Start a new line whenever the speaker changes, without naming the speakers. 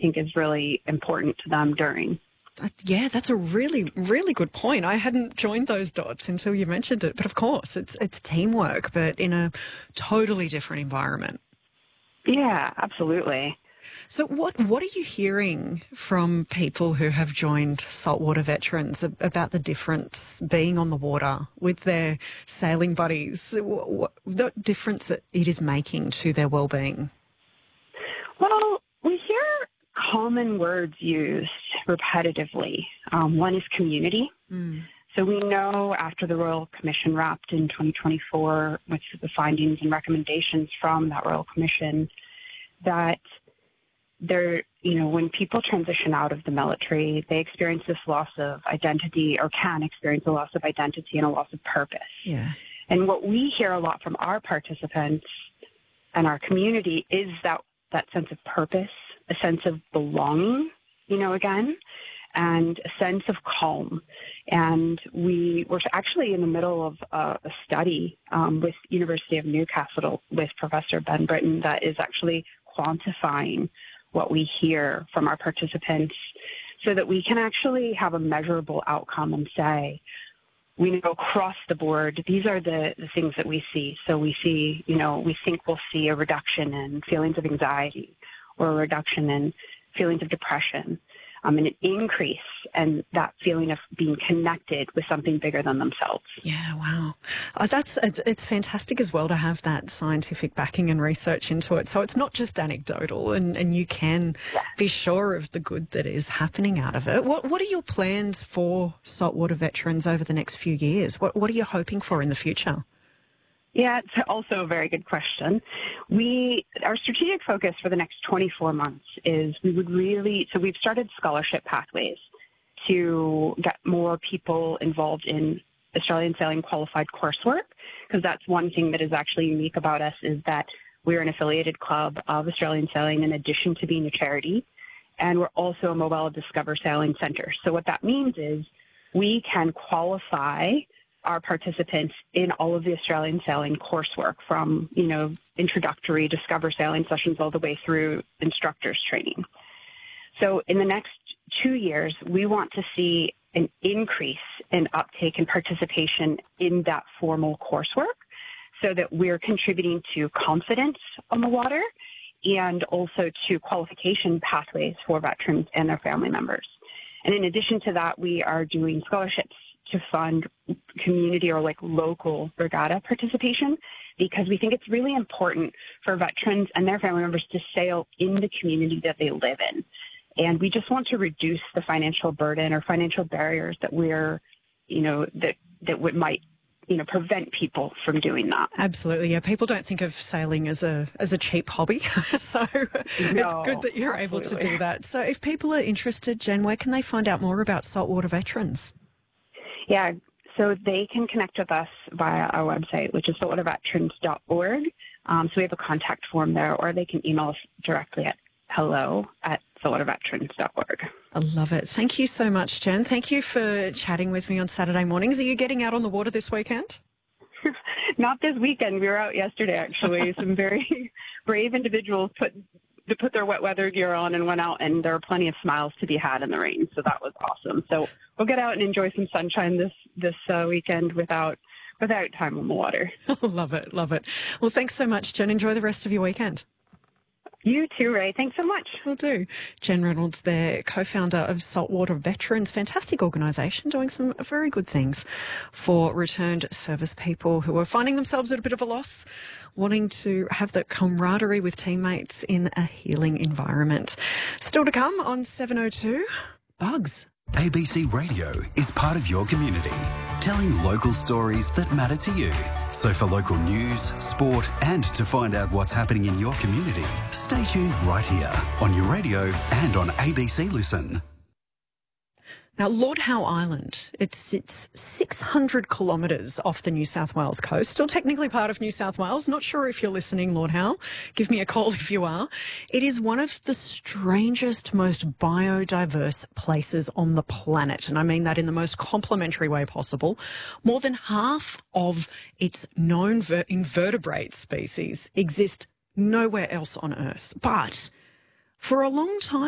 think is really important to them during.
Yeah, that's a really, really good point. I hadn't joined those dots until you mentioned it. But of course, it's teamwork, but in a totally different environment.
Yeah, absolutely.
So what are you hearing from people who have joined saltwater veterans about the difference being on the water with their sailing buddies? What difference it is making to their well-being?
Well, we hear common words used repetitively. One is community. So we know after the Royal Commission wrapped in 2024 with the findings and recommendations from that Royal Commission that when people transition out of the military, they experience this loss of identity or can experience a loss of identity and a loss of purpose.
Yeah.
And what we hear a lot from our participants and our community is that sense of purpose, a sense of belonging, again, and a sense of calm. And we were actually in the middle of a study with University of Newcastle with Professor Ben Britton that is actually quantifying what we hear from our participants so that we can actually have a measurable outcome and say, we know across the board, these are the things that we see. So we see, we think we'll see a reduction in feelings of anxiety or a reduction in feelings of depression, and an increase in that feeling of being connected with something bigger than themselves.
Yeah, wow. It's fantastic as well to have that scientific backing and research into it. So it's not just anecdotal and you can be sure of the good that is happening out of it. What are your plans for saltwater veterans over the next few years? What are you hoping for in the future?
Yeah, it's also a very good question. Our strategic focus for the next 24 months is we've started scholarship pathways to get more people involved in Australian Sailing qualified coursework, because that's one thing that is actually unique about us is that we're an affiliated club of Australian Sailing in addition to being a charity, and we're also a mobile Discover Sailing Centre. So what that means is we can qualify our participants in all of the Australian Sailing coursework from, introductory Discover Sailing sessions all the way through instructors training. So in the next 2 years, we want to see an increase in uptake and participation in that formal coursework so that we're contributing to confidence on the water and also to qualification pathways for veterans and their family members. And in addition to that, we are doing scholarships to fund community or local regatta participation, because we think it's really important for veterans and their family members to sail in the community that they live in. And we just want to reduce the financial burden or financial barriers that might prevent people from doing that.
Absolutely, yeah. People don't think of sailing as a cheap hobby, so it's good that you're able to do that. So if people are interested, Jen, where can they find out more about saltwater veterans?
Yeah, so they can connect with us via our website, which is saltwaterveterans.org. So we have a contact form there, or they can email us directly at hello@saltwaterveterans.org.
I love it. Thank you so much, Jen. Thank you for chatting with me on Saturday mornings. Are you getting out on the water this weekend?
Not this weekend. We were out yesterday, actually. Some very brave individuals put their wet weather gear on and went out, and there were plenty of smiles to be had in the rain. So that was awesome. So we'll get out and enjoy some sunshine this weekend without time on the water.
Love it. Love it. Well, thanks so much, Jen. Enjoy the rest of your weekend.
You too, Ray. Thanks so much.
Will do. Jen Reynolds there, co-founder of Saltwater Veterans, fantastic organisation doing some very good things for returned service people who are finding themselves at a bit of a loss, wanting to have that camaraderie with teammates in a healing environment. Still to come on 7:02, bugs.
ABC Radio is part of your community, telling local stories that matter to you. So for local news, sport, and to find out what's happening in your community, stay tuned right here on your radio and on ABC Listen.
Now, Lord Howe Island, it sits 600 kilometres off the New South Wales coast, still technically part of New South Wales. Not sure if you're listening, Lord Howe. Give me a call if you are. It is one of the strangest, most biodiverse places on the planet, and I mean that in the most complimentary way possible. More than half of its known invertebrate species exist nowhere else on Earth. But for a long time,